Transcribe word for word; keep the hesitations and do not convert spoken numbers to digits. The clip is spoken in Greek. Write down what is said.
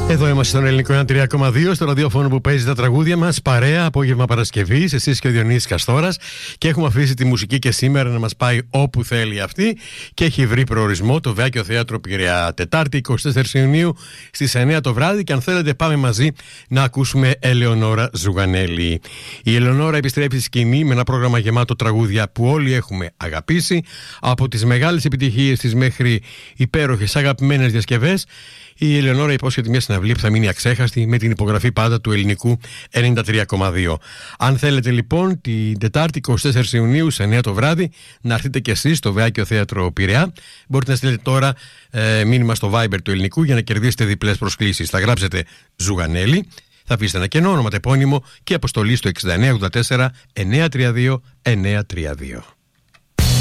Εδώ είμαστε στον Ελληνικό ένα τρία κόμμα δύο, στο ραδιόφωνο που παίζει τα τραγούδια μας. Παρέα, απόγευμα Παρασκευής, εσείς και ο Διονύσης Καστόρας. Και έχουμε αφήσει τη μουσική και σήμερα να μας πάει όπου θέλει αυτή. Και έχει βρει προορισμό το Βέακιο Θέατρο Πειραιά. Τετάρτη εικοστή τέταρτη Ιουνίου στις εννιά το βράδυ. Και αν θέλετε, πάμε μαζί να ακούσουμε Ελεονόρα Ζουγανέλη. Η Ελεονόρα επιστρέφει στη σκηνή με ένα πρόγραμμα γεμάτο τραγούδια που όλοι έχουμε αγαπήσει. Από τις μεγάλες επιτυχίες της μέχρι υπέροχες αγαπημένες διασκευές. Η Ελεονόρα υπόσχεται μια συναυλία που θα μείνει αξέχαστη με την υπογραφή πάντα του Ελληνικού ενενήντα τρία κόμμα δύο. Αν θέλετε λοιπόν την Τετάρτη εικοστή τέταρτη Ιουνίου σε εννιά το βράδυ να έρθετε κι εσείς στο Βέακιο Θέατρο Πειραιά, μπορείτε να στείλετε τώρα ε, μήνυμα στο Viber του Ελληνικού για να κερδίσετε διπλές προσκλήσεις. Θα γράψετε Ζουγανέλη, θα αφήσετε ένα κενό όνομα, επώνυμο και αποστολή στο εξήντα εννιά ογδόντα τέσσερα εννιακόσια τριάντα δύο εννιακόσια τριάντα δύο.